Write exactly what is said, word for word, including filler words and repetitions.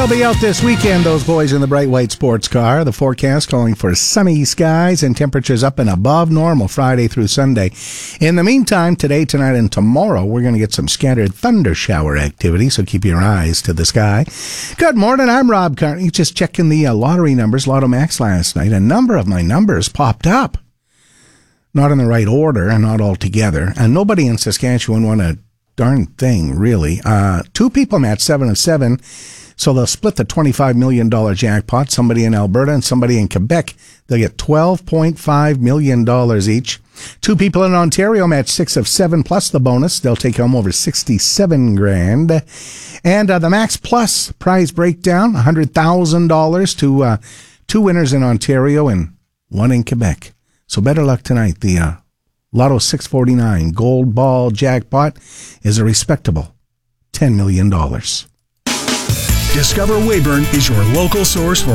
They'll be out this weekend, those boys in the bright white sports car. The forecast calling for sunny skies and temperatures up and above normal Friday through Sunday. In the meantime, today, tonight, and tomorrow, we're going to get some scattered thunder shower activity, so keep your eyes to the sky. Good morning, I'm Rob Carney. Just checking the uh, lottery numbers, Lotto Max last night. A number of my numbers popped up. Not in the right order and not all together. And nobody in Saskatchewan won a darn thing, really. Uh, two people matched seven of seven. So they'll split the twenty-five million dollars jackpot. Somebody in Alberta and somebody in Quebec. They'll get twelve point five million dollars each. Two people in Ontario match six of seven plus the bonus. They'll take home over sixty-seven grand. And uh, the Max Plus prize breakdown, one hundred thousand dollars to uh, two winners in Ontario and one in Quebec. So better luck tonight. The uh, Lotto six forty-nine Gold Ball jackpot is a respectable ten million dollars. Discover Weyburn is your local source for